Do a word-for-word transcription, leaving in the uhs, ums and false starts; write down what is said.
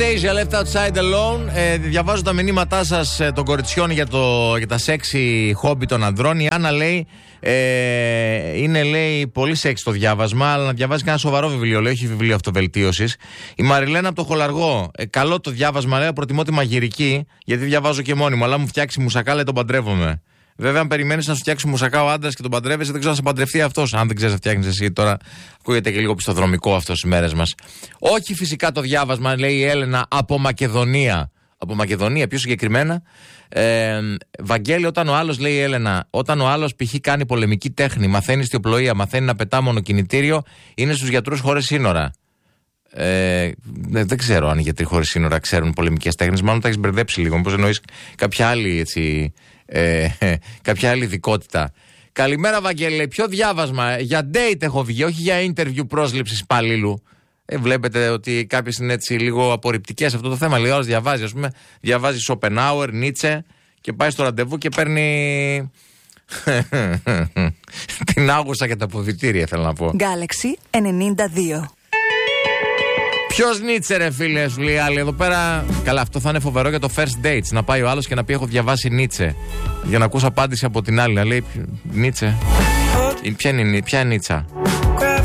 Asia Left Outside Alone. Ε, διαβάζω τα μηνύματά σας ε, των κοριτσιών για, το, για τα σεξι χόμπι των ανδρών. Η Άννα λέει, ε, είναι λέει πολύ σεξι το διάβασμα, αλλά να διαβάζει κανένα σοβαρό βιβλίο, λέει, όχι βιβλίο αυτοβελτίωσης. Η Μαριλένα από το Χολαργό, ε, καλό το διάβασμα, λέει, προτιμώ τη μαγειρική, γιατί διαβάζω και μόνη μου, αλλά μου φτιάξει μουσακά, λέει, τον παντρεύομαι. Βέβαια, αν περιμένεις να σου φτιάξει μουσακά ο άντρας και τον παντρεύεσαι, δεν ξέρω αν σε παντρευτεί αυτός. Αν δεν ξέρεις να φτιάχνεις εσύ, τώρα ακούγεται και λίγο πιστοδρομικό αυτό στις μέρες μας. Όχι φυσικά το διάβασμα, λέει η Έλενα από Μακεδονία. Από Μακεδονία, πιο συγκεκριμένα. Ε, Βαγγέλη, όταν ο άλλος, λέει η Έλενα, όταν ο άλλος π.χ. κάνει πολεμική τέχνη, μαθαίνει στιοπλοεία, μαθαίνει να πετά μονοκινητήριο, είναι στους γιατρούς χωρίς σύνορα. Ε, δεν ξέρω αν οι γιατροί χωρίς σύνορα ξέρουν πολεμικές τέχνες, μάλλον τα έχεις μπερδέψει λίγο. Μήπως εννοείς κάποια άλλη έτσι. Ε, κάποια άλλη ειδικότητα. Καλημέρα, Βαγγέλη. Ποιο διάβασμα? Για date έχω βγει, όχι για interview πρόσληψης υπαλλήλου. Ε, βλέπετε ότι κάποιες είναι έτσι λίγο απορριπτικές αυτό το θέμα. Λίγο άλλος διαβάζει, ας πούμε, διαβάζει Schopenhauer, Nietzsche και πάει στο ραντεβού και παίρνει την άγουσα και τα αποδυτήρια, θέλω να πω. Galaxy ενενήντα δύο. Ποιος Νίτσε, ρε φίλε, σου λέει άλλη εδώ πέρα. Καλά, αυτό θα είναι φοβερό για το first dates. Να πάει ο άλλος και να πει: έχω διαβάσει Νίτσε. Για να ακούς απάντηση από την άλλη. Να λέει: Νίτσε. Ποια είναι η Νίτσα?